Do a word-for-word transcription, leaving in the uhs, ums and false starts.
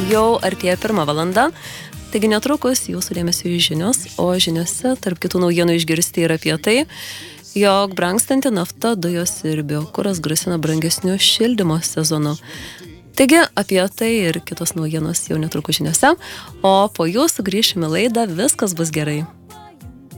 jau artėja pirma valanda. Taigi netrukus jūsų dėmesio į žinios, o žiniose tarp kitų naujienų išgirsti ir apie tai, jog brangstanti nafta, dujos ir biokuras grasina brangesniu šildymo sezonu. Taigi apie tai ir kitos naujienos jau netrukus žiniose, o po jų sugrįšime laidą Viskas bus gerai.